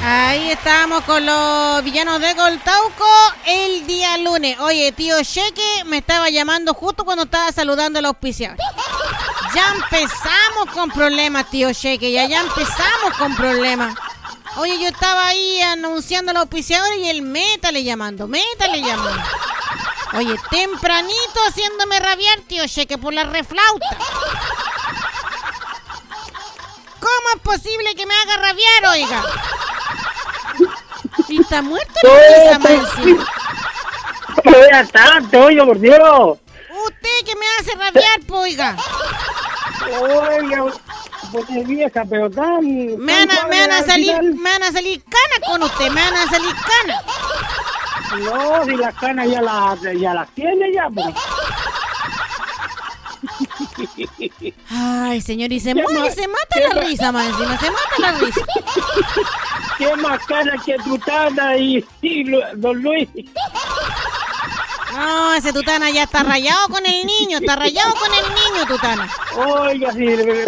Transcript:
Ahí estamos con los villanos de Coltauco el día lunes. Oye, tío Cheque me estaba llamando justo cuando estaba saludando al auspiciador. Ya empezamos con problemas, tío Cheque, ya empezamos con problemas. Oye, yo estaba ahí anunciando al auspiciador y el métale llamando. Oye, tempranito haciéndome rabiar, tío Cheque, por la reflauta. ¿Cómo es posible que me haga rabiar, oiga? ¿Y está muerto la más encima? No voy a tanto, oiga, por Dios. Usted que me hace rabiar, oiga. Oiga, pues es vieja, pero tan... Me van a salir canas con usted, me van a salir canas. No, si las canas ya las tiene ya, pues. Ay, señor, y se muere, se mata la risa más encima, se mata la risa. Qué más canas que Tutana y Don Luis. No, ese Tutana ya está rayado con el niño, Tutana. Oiga, sí.